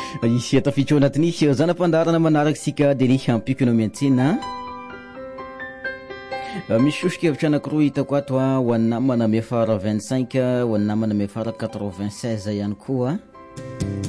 Isy atao fitro anatin'isy zanam-pandarana manaraka sika de ny hampiko no miantsena misy sosokevitra anankiroa hitako ato ho an'ny namana miafara 25 ho an'ny namana miafara 96 ihany koa